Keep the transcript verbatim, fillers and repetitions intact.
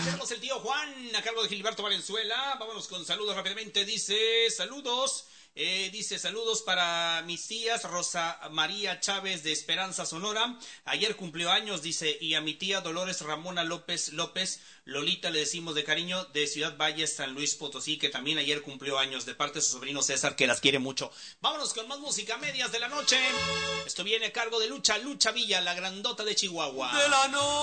tenemos el tío Juan a cargo de Gilberto Valenzuela. Vámonos con saludos rápidamente. Dice, saludos. Eh, dice, saludos para mis tías Rosa María Chávez de Esperanza, Sonora. Ayer cumplió años, dice, y a mi tía Dolores Ramona López López, Lolita le decimos de cariño, de Ciudad Valles, San Luis Potosí, que también ayer cumplió años, de parte de su sobrino César, que las quiere mucho. Vámonos con más música, medias de la noche. Esto viene a cargo de Lucha, Lucha Villa, la grandota de Chihuahua. De la noche.